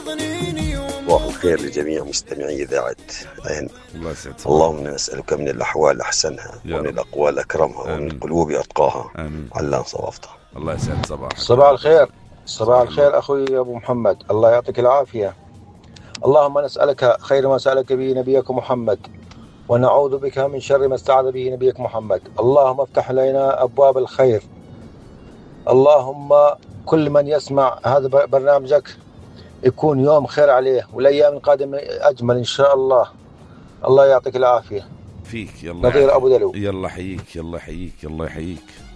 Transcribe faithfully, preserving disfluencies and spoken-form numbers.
صباح الخير لجميع مستمعي إذاعة عين. الله يسعد. اللهم نسألك من الأحوال أحسنها ومن الأقوال أكرمها ومن القلوب أتقاها. آمين. علان صوافته. الله يسعد صباحك. صباح الخير. صباح الخير أخوي أبو محمد، الله يعطيك العافية. اللهم نسألك خير ما سألك به نبيك محمد، ونعوذ بك من شر ما استعاذ به نبيك محمد. اللهم افتح لنا أبواب الخير. اللهم كل من يسمع هذا برنامجك يكون يوم خير عليه والأيام القادمة أجمل إن شاء الله. الله يعطيك العافية. فيك. يلا نظير أبو دلو. يلا حييك، يلا حييك، يلا يحييك.